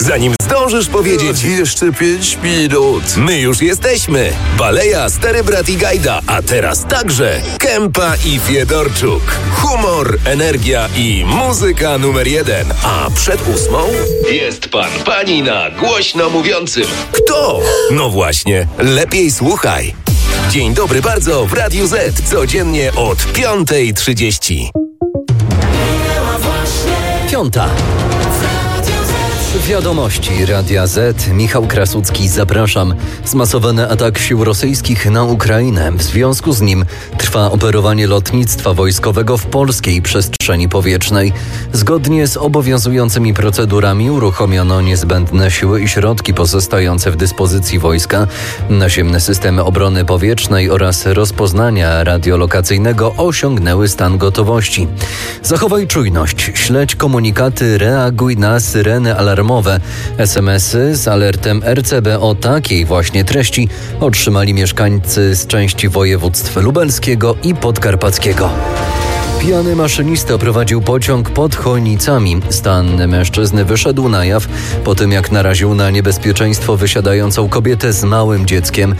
zanim zdążysz powiedzieć Jeszcze 5 minut. my już jesteśmy. Baleja, Stary Brat i Gajda, a teraz także Kępa i Fiedorczuk. Humor, energia i muzyka numer 1. A przed 8 jest pani na głośno mówiącym. Kto? No właśnie, lepiej słuchaj. Dzień dobry bardzo w Radiu Z, codziennie od 5:30. 5. Wiadomości Radia Z. Michał Krasucki, zapraszam. Zmasowany atak sił rosyjskich na Ukrainę. W związku z nim trwa operowanie lotnictwa wojskowego w polskiej przestrzeni powietrznej. Zgodnie z obowiązującymi procedurami uruchomiono niezbędne siły i środki pozostające w dyspozycji wojska. Naziemne systemy obrony powietrznej oraz rozpoznania radiolokacyjnego osiągnęły stan gotowości. Zachowaj czujność, śledź komunikaty, reaguj na syreny alarmowe. SMS-y z alertem RCB o takiej właśnie treści otrzymali mieszkańcy z części województw lubelskiego i podkarpackiego. Pijany maszynista prowadził pociąg pod Chojnicami. Stan mężczyzny wyszedł na jaw po tym, jak naraził na niebezpieczeństwo wysiadającą kobietę z małym dzieckiem.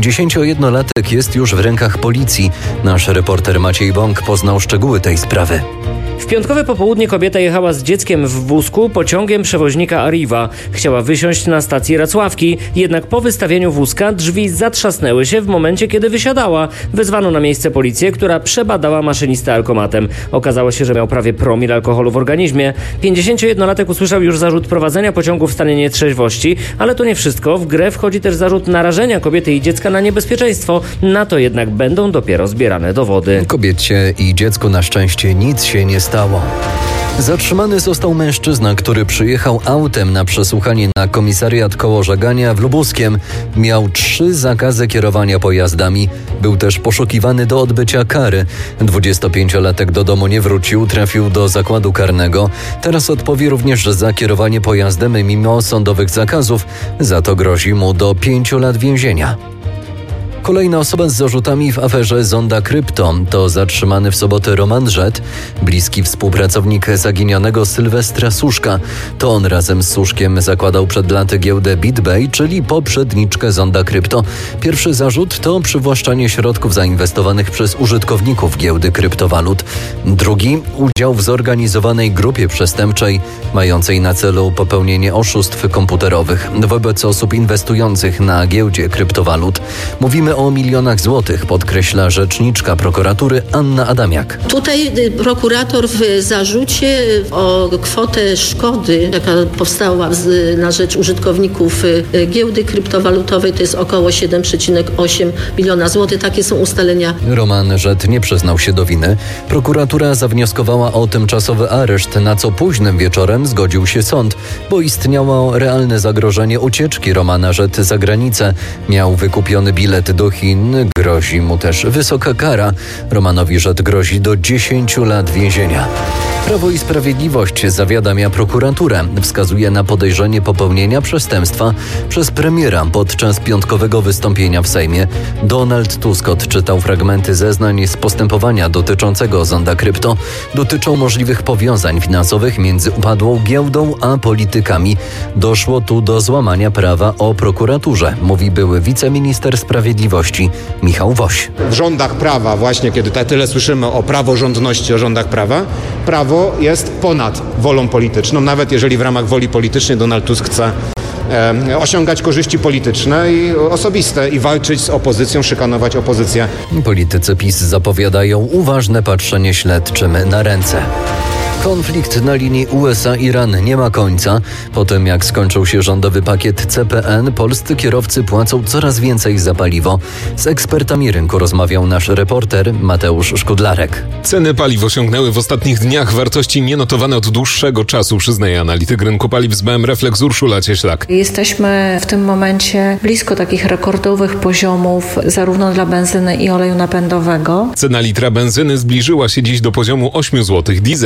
51-latek jest już w rękach policji. Nasz reporter Maciej Bąk poznał szczegóły tej sprawy. W piątkowe popołudnie kobieta jechała z dzieckiem w wózku pociągiem przewoźnika Arriva. Chciała wysiąść na stacji Racławki, jednak po wystawieniu wózka drzwi zatrzasnęły się w momencie, kiedy wysiadała. Wezwano na miejsce policję, która przebadała maszynistę alkomatem. Okazało się, że miał prawie promil alkoholu w organizmie. 51-latek usłyszał już zarzut prowadzenia pociągu w stanie nietrzeźwości, ale to nie wszystko. W grę wchodzi też zarzut narażenia kobiety i dziecka na niebezpieczeństwo. Na to jednak będą dopiero zbierane dowody. Kobiecie i dziecku na szczęście nic się nie stało. Zatrzymany został mężczyzna, który przyjechał autem na przesłuchanie na komisariat koło Żagania w Lubuskiem. Miał 3 zakazy kierowania pojazdami. Był też poszukiwany do odbycia kary. 25-latek do domu nie wrócił, trafił do zakładu karnego. Teraz odpowie również za kierowanie pojazdem mimo sądowych zakazów. Za to grozi mu do 5 lat więzienia. Kolejna osoba z zarzutami w aferze Zonda Krypto to zatrzymany w sobotę Roman Rzet, bliski współpracownik zaginionego Sylwestra Suszka. To on razem z Suszkiem zakładał przed laty giełdę BitBay, czyli poprzedniczkę Zonda Krypto. Pierwszy zarzut to przywłaszczanie środków zainwestowanych przez użytkowników giełdy kryptowalut. Drugi – udział w zorganizowanej grupie przestępczej mającej na celu popełnienie oszustw komputerowych wobec osób inwestujących na giełdzie kryptowalut. Mówimy o milionach złotych, podkreśla rzeczniczka prokuratury Anna Adamiak. Tutaj prokurator w zarzucie o kwotę szkody, jaka powstała na rzecz użytkowników giełdy kryptowalutowej, to jest około 7,8 miliona złotych. Takie są ustalenia. Roman Rzet nie przyznał się do winy. Prokuratura zawnioskowała o tymczasowy areszt, na co późnym wieczorem zgodził się sąd, bo istniało realne zagrożenie ucieczki Romana Rzet za granicę. Miał wykupiony bilet do Chin, grozi mu też wysoka kara. Romanowi Rzet grozi do 10 lat więzienia. Prawo i Sprawiedliwość zawiadamia prokuraturę. Wskazuje na podejrzenie popełnienia przestępstwa przez premiera podczas piątkowego wystąpienia w Sejmie. Donald Tusk odczytał fragmenty zeznań z postępowania dotyczącego Zonda Krypto. Dotyczą możliwych powiązań finansowych między upadłą giełdą a politykami. Doszło tu do złamania prawa o prokuraturze, mówi były wiceminister sprawiedliwości Michał Woś. W rządach prawa, właśnie kiedy tyle słyszymy o praworządności, o rządach prawa, prawo jest ponad wolą polityczną, nawet jeżeli w ramach woli politycznej Donald Tusk chce osiągać korzyści polityczne i osobiste i walczyć z opozycją, szykanować opozycję. Politycy PiS zapowiadają uważne patrzenie śledczym na ręce. Konflikt na linii USA-Iran nie ma końca. Po tym, jak skończył się rządowy pakiet CPN, polscy kierowcy płacą coraz więcej za paliwo. Z ekspertami rynku rozmawiał nasz reporter Mateusz Szkudlarek. Ceny paliw osiągnęły w ostatnich dniach wartości nienotowane od dłuższego czasu, przyznaje analityk rynku paliw z BM Reflex Urszula Cieślak. Jesteśmy w tym momencie blisko takich rekordowych poziomów zarówno dla benzyny i oleju napędowego. Cena litra benzyny zbliżyła się dziś do poziomu 8 zł. Diesel przebił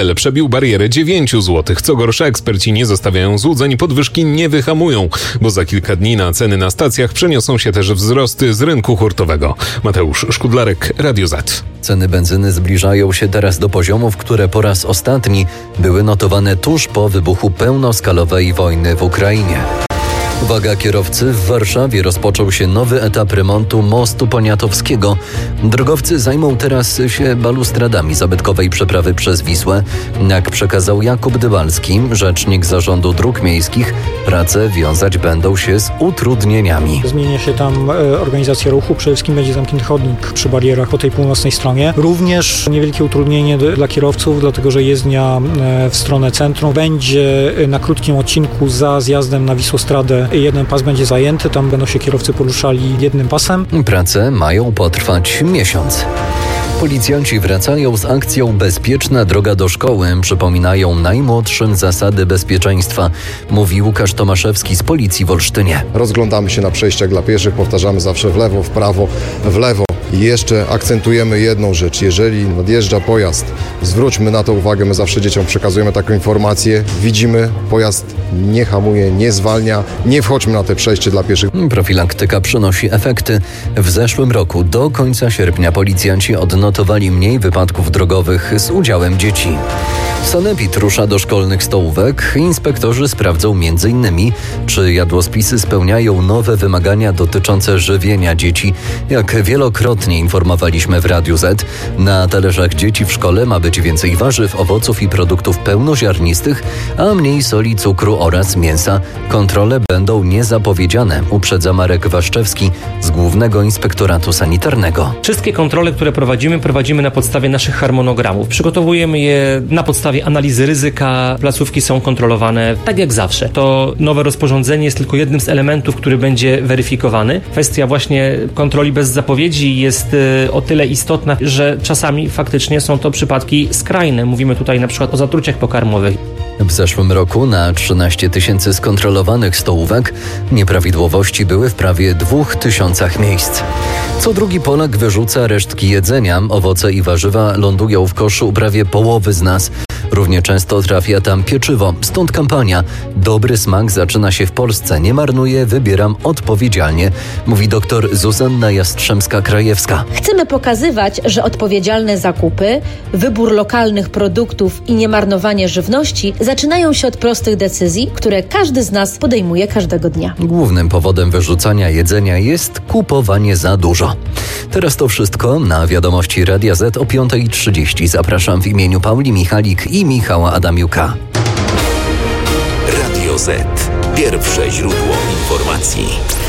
postawił barierę 9 zł. Co gorsza, eksperci nie zostawiają złudzeń, podwyżki nie wyhamują, bo za kilka dni na ceny na stacjach przeniosą się też wzrosty z rynku hurtowego. Mateusz Szkudlarek, Radio Z. Ceny benzyny zbliżają się teraz do poziomów, które po raz ostatni były notowane tuż po wybuchu pełnoskalowej wojny w Ukrainie. Uwaga kierowcy, w Warszawie rozpoczął się nowy etap remontu mostu poniatowskiego. Drogowcy zajmą teraz się balustradami zabytkowej przeprawy przez Wisłę. Jak przekazał Jakub Dybalski, rzecznik Zarządu Dróg Miejskich, prace wiązać będą się z utrudnieniami. Zmienia się tam organizacja ruchu, przede wszystkim będzie zamknięty chodnik przy barierach po tej północnej stronie. Również niewielkie utrudnienie dla kierowców, dlatego że jezdnia w stronę centrum będzie na krótkim odcinku za zjazdem na Wisłostradę. Jeden pas będzie zajęty, tam będą się kierowcy poruszali jednym pasem. Prace mają potrwać miesiąc. Policjanci wracają z akcją Bezpieczna droga do szkoły. Przypominają najmłodszym zasady bezpieczeństwa, mówi Łukasz Tomaszewski z Policji w Olsztynie. Rozglądamy się na przejściach dla pieszych, powtarzamy zawsze w lewo, w prawo, w lewo. I jeszcze akcentujemy jedną rzecz. Jeżeli nadjeżdża pojazd, zwróćmy na to uwagę, my zawsze dzieciom przekazujemy taką informację. Widzimy, pojazd nie hamuje, nie zwalnia, nie wchodźmy na te przejście dla pieszych. Profilaktyka przynosi efekty. W zeszłym roku do końca sierpnia policjanci odnotowali mniej wypadków drogowych z udziałem dzieci. Sanepid rusza do szkolnych stołówek. Inspektorzy sprawdzą m.in. czy jadłospisy spełniają nowe wymagania dotyczące żywienia dzieci. Jak wielokrotnie informowaliśmy w Radiu Z, na talerzach dzieci w szkole ma być więcej warzyw, owoców i produktów pełnoziarnistych, a mniej soli, cukru oraz mięsa. Kontrole będą niezapowiedziane, uprzedza Marek Waszczewski z Głównego Inspektoratu Sanitarnego. Wszystkie kontrole, które prowadzimy na podstawie naszych harmonogramów. Przygotowujemy je na podstawie analizy ryzyka. Placówki są kontrolowane tak jak zawsze. To nowe rozporządzenie jest tylko jednym z elementów, który będzie weryfikowany. Kwestia właśnie kontroli bez zapowiedzi jest o tyle istotna, że czasami faktycznie są to przypadki skrajne. Mówimy tutaj na przykład o zatruciach pokarmowych. W zeszłym roku na 13 000 skontrolowanych stołówek nieprawidłowości były w prawie 2000 miejsc. Co drugi Polak wyrzuca resztki jedzenia. Owoce i warzywa lądują w koszu u prawie połowy z nas. Równie często trafia tam pieczywo. Stąd kampania Dobry smak zaczyna się w Polsce. Nie marnuję, wybieram odpowiedzialnie, mówi dr Zuzanna Jastrzębska-Krajewska. Chcemy pokazywać, że odpowiedzialne zakupy, wybór lokalnych produktów i niemarnowanie żywności zaczynają się od prostych decyzji, które każdy z nas podejmuje każdego dnia. Głównym powodem wyrzucania jedzenia jest kupowanie za dużo. Teraz to wszystko. Na wiadomości Radia Z o 5:30 zapraszam w imieniu Pauli Michalik i Michała Adamiuka. Radio Z. Pierwsze źródło informacji.